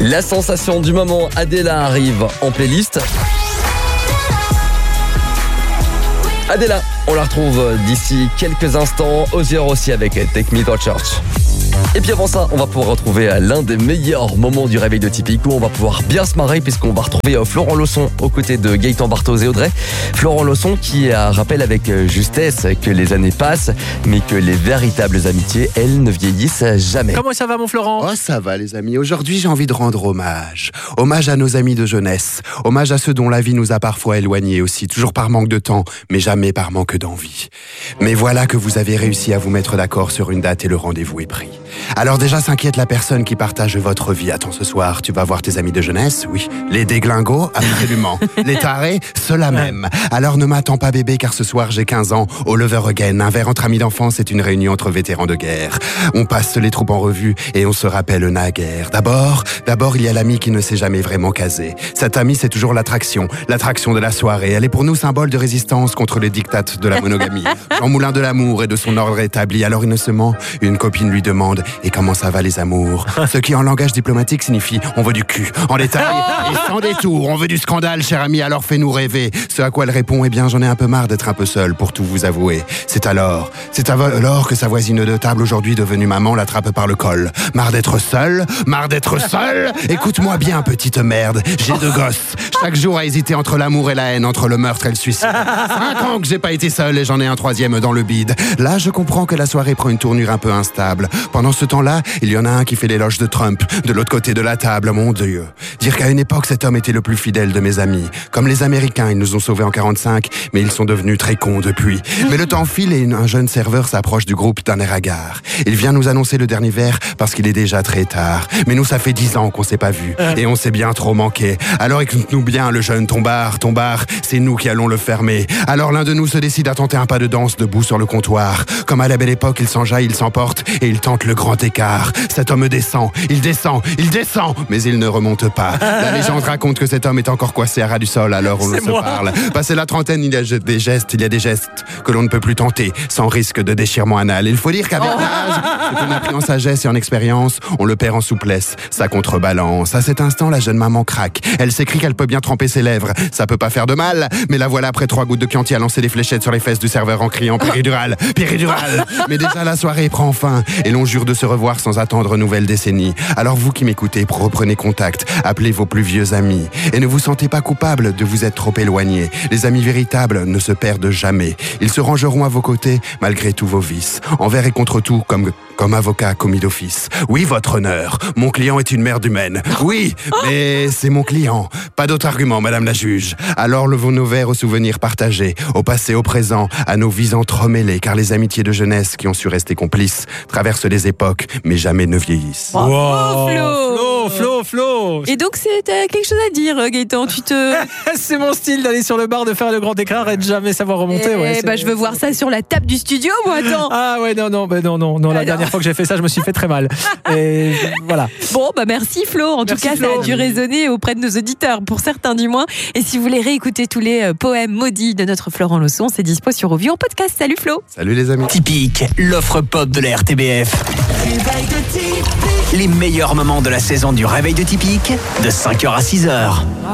La sensation du moment, Adela arrive en playlist. Adela, on la retrouve d'ici quelques instants aux heures aussi avec Take Me to Church. Et puis avant ça, on va pouvoir retrouver l'un des meilleurs moments du réveil de Tipeee où on va pouvoir bien se marrer puisqu'on va retrouver Florent Lausson aux côtés de Gaëtan Barthoz et Audrey. Florent Lausson qui rappelle avec justesse que les années passent mais que les véritables amitiés, elles ne vieillissent jamais. Comment ça va mon Florent ? Oh ça va les amis, aujourd'hui j'ai envie de rendre hommage. Hommage à nos amis de jeunesse, hommage à ceux dont la vie nous a parfois éloignés aussi, toujours par manque de temps, mais jamais par manque d'envie. Mais voilà que vous avez réussi à vous mettre d'accord sur une date et le rendez-vous est pris. Alors déjà s'inquiète la personne qui partage votre vie. Attends, ce soir, tu vas voir tes amis de jeunesse, oui. Les déglingos, absolument. Les tarés, ceux-là même. Alors ne m'attends pas bébé, car ce soir j'ai 15 ans. Au Lover Again, un verre entre amis d'enfance, c'est une réunion entre vétérans de guerre. On passe les troupes en revue et on se rappelle naguère. D'abord, il y a l'ami qui ne s'est jamais vraiment casé. Cet ami, c'est toujours l'attraction de la soirée. Elle est pour nous symbole de résistance contre les dictates de la monogamie. Jean Moulin de l'amour et de son ordre établi. Alors innocemment, une copine lui demande « Et comment ça va les amours ?» Ce qui en langage diplomatique signifie « On veut du cul ». En détail et sans détour, on veut du scandale, cher ami, alors fais-nous rêver. Ce à quoi elle répond « Eh bien, j'en ai un peu marre d'être un peu seul, pour tout vous avouer. » C'est alors que sa voisine de table, aujourd'hui devenue maman, l'attrape par le col. Marre d'être seul. Écoute-moi bien, petite merde, j'ai 2 gosses. Chaque jour à hésiter entre l'amour et la haine, entre le meurtre et le suicide. 5 ans que j'ai pas été seul et j'en ai un 3e dans le bide. Là, je comprends que la soirée prend une tournure un peu instable. Pendant ce temps-là, il y en a un qui fait l'éloge de Trump, de l'autre côté de la table, mon Dieu. Dire qu'à une époque, cet homme était le plus fidèle de mes amis. Comme les Américains, ils nous ont sauvés en 45, mais ils sont devenus très cons depuis. Mais le temps file et un jeune serveur s'approche du groupe d'un air hagard. Il vient nous annoncer le dernier verre parce qu'il est déjà très tard. Mais nous, ça fait 10 ans qu'on s'est pas vus. Et on s'est bien trop manqué. Alors écoute-nous bien, le jeune, ton bar, c'est nous qui allons le fermer. Alors l'un de nous se décide à tenter un pas de danse debout sur le comptoir. Comme à la belle époque, il s'enjaille, il s'emporte et il tente le grand écart. Cet homme descend, mais il ne remonte pas. La légende raconte que cet homme est encore coincé à ras du sol à l'heure où l'on se parle. Passé la trentaine, il y a des gestes que l'on ne peut plus tenter sans risque de déchirement anal. Il faut dire qu'avec l'âge, ce qu'on a pris en sagesse et en expérience, on le perd en souplesse. Ça contrebalance. À cet instant, la jeune maman craque. Elle s'écrie qu'elle peut bien tremper ses lèvres. Ça peut pas faire de mal, mais la voilà après 3 gouttes de Chianti à lancer des fléchettes sur les fesses du serveur en criant péridurale. Mais déjà la soirée prend fin et l'on jure de se revoir sans attendre nouvelle décennie. Alors vous qui m'écoutez, reprenez contact, appelez vos plus vieux amis et ne vous sentez pas coupable de vous être trop éloigné. Les amis véritables ne se perdent jamais. Ils se rangeront à vos côtés malgré tous vos vices. Envers et contre tout, comme avocat commis d'office. Oui, votre honneur, mon client est une merde humaine. Oui, mais c'est mon client. Pas d'autre argument, madame la juge. Alors levons nos verres aux souvenirs partagés, au passé, au présent, à nos vies entremêlées, car les amitiés de jeunesse qui ont su rester complices traversent les époques, mais jamais ne vieillissent. Wow. Flo. Et donc c'est quelque chose à dire, Gaëtan, C'est mon style d'aller sur le bar, de faire le grand écart et de jamais savoir remonter. Je veux voir ça sur la table du studio, moi, attends. Ah ouais, non, la dernière fois que j'ai fait ça, je me suis fait très mal. Et voilà. Bon, merci Flo. En tout cas, ça a dû résonner auprès de nos auditeurs, pour certains du moins. Et si vous voulez réécouter tous les poèmes maudits de notre Florent Lausson, c'est dispo sur Revue en podcast. Salut Flo. Salut les amis. Typique, l'offre pop de la RTBF. Les meilleurs moments de la saison du réveil de Typique, de 5h à 6h.